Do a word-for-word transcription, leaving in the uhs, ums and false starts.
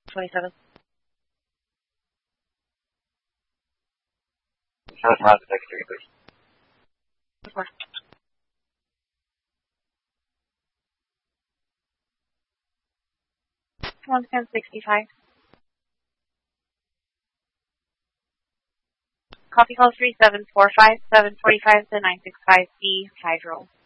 twenty-seven. Seven miles to next three, please. Four. one ten sixty-five. Copy call three seven four five, seven forty-five to nine six five D, Hydro.